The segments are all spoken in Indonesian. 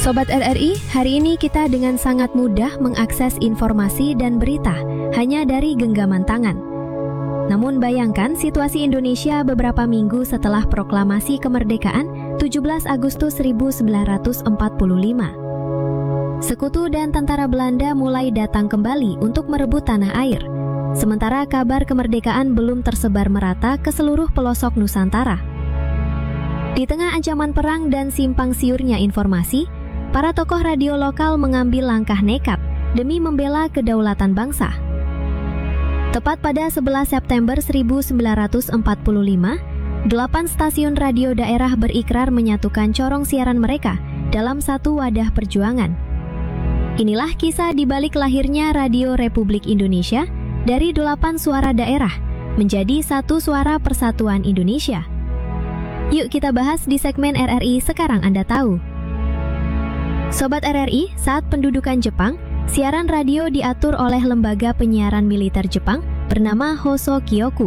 Sobat RRI, hari ini kita dengan sangat mudah mengakses informasi dan berita hanya dari genggaman tangan. Namun bayangkan situasi Indonesia beberapa minggu setelah proklamasi kemerdekaan 17 Agustus 1945. Sekutu dan tentara Belanda mulai datang kembali untuk merebut tanah air. Sementara kabar kemerdekaan belum tersebar merata ke seluruh pelosok Nusantara. Di tengah ancaman perang dan simpang siurnya informasi, para tokoh radio lokal mengambil langkah nekat demi membela kedaulatan bangsa. Tepat pada 11 September 1945, 8 stasiun radio daerah berikrar menyatukan corong siaran mereka dalam satu wadah perjuangan. Inilah kisah di balik lahirnya Radio Republik Indonesia dari 8 suara daerah menjadi satu suara persatuan Indonesia. Yuk kita bahas di segmen RRI Sekarang Anda Tahu. Sobat RRI, saat pendudukan Jepang, siaran radio diatur oleh lembaga penyiaran militer Jepang bernama Hoso Kyoku.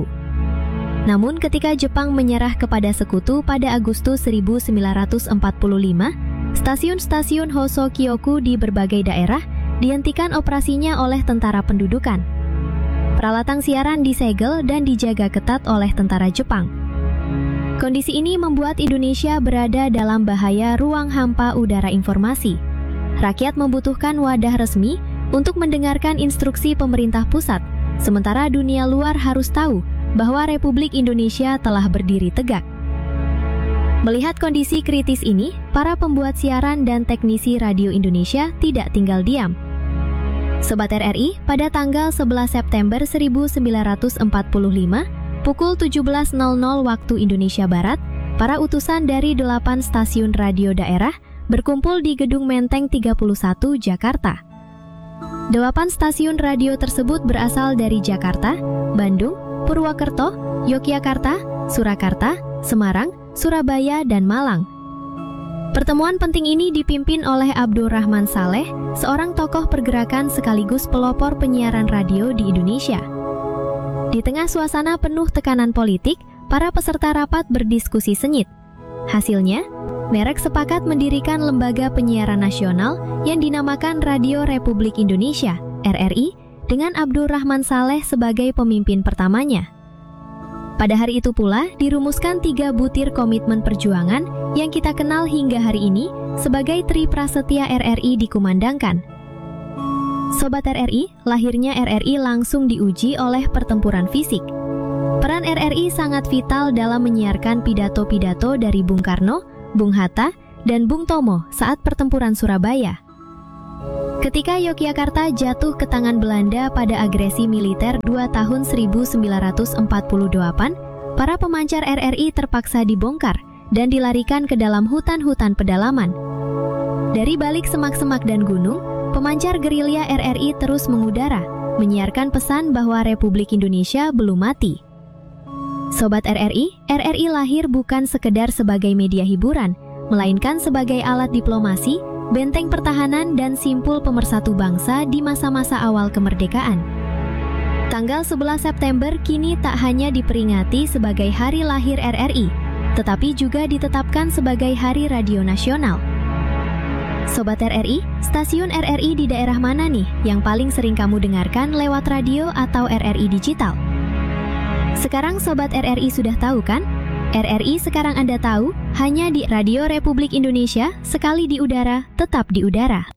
Namun ketika Jepang menyerah kepada sekutu pada Agustus 1945, stasiun-stasiun Hoso Kyoku di berbagai daerah dihentikan operasinya oleh tentara pendudukan. Peralatan siaran disegel dan dijaga ketat oleh tentara Jepang. Kondisi ini membuat Indonesia berada dalam bahaya ruang hampa udara informasi. Rakyat membutuhkan wadah resmi untuk mendengarkan instruksi pemerintah pusat, sementara dunia luar harus tahu bahwa Republik Indonesia telah berdiri tegak. Melihat kondisi kritis ini, para pembuat siaran dan teknisi Radio Indonesia tidak tinggal diam. Sobat RRI, pada tanggal 11 September 1945, pukul 17.00 waktu Indonesia Barat, para utusan dari 8 stasiun radio daerah berkumpul di Gedung Menteng 31, Jakarta. 8 stasiun radio tersebut berasal dari Jakarta, Bandung, Purwokerto, Yogyakarta, Surakarta, Semarang, Surabaya, dan Malang. Pertemuan penting ini dipimpin oleh Abdurrahman Saleh, seorang tokoh pergerakan sekaligus pelopor penyiaran radio di Indonesia. Di tengah suasana penuh tekanan politik, para peserta rapat berdiskusi sengit. Hasilnya, merek sepakat mendirikan lembaga penyiaran nasional yang dinamakan Radio Republik Indonesia, RRI, dengan Abdurrahman Saleh sebagai pemimpin pertamanya. Pada hari itu pula, dirumuskan 3 butir komitmen perjuangan yang kita kenal hingga hari ini sebagai Tri Prasetya RRI dikumandangkan. Sobat RRI, lahirnya RRI langsung diuji oleh pertempuran fisik. Peran RRI sangat vital dalam menyiarkan pidato-pidato dari Bung Karno, Bung Hatta, dan Bung Tomo saat pertempuran Surabaya. Ketika Yogyakarta jatuh ke tangan Belanda pada agresi militer 2 tahun 1948, para pemancar RRI terpaksa dibongkar dan dilarikan ke dalam hutan-hutan pedalaman. Dari balik semak-semak dan gunung, pemancar gerilya RRI terus mengudara, menyiarkan pesan bahwa Republik Indonesia belum mati. Sobat RRI, RRI lahir bukan sekedar sebagai media hiburan, melainkan sebagai alat diplomasi, benteng pertahanan, dan simpul pemersatu bangsa di masa-masa awal kemerdekaan. Tanggal 11 September kini tak hanya diperingati sebagai hari lahir RRI, tetapi juga ditetapkan sebagai Hari Radio Nasional. Sobat RRI, stasiun RRI di daerah mana nih yang paling sering kamu dengarkan lewat radio atau RRI digital? Sekarang Sobat RRI sudah tahu kan? RRI Sekarang Anda Tahu hanya di Radio Republik Indonesia, sekali di udara, tetap di udara.